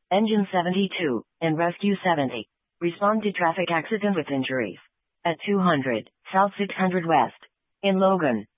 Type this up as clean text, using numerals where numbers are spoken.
Engine 72, and Rescue 70. Respond to traffic accident with injuries. At 200, South 600 West. In Logan.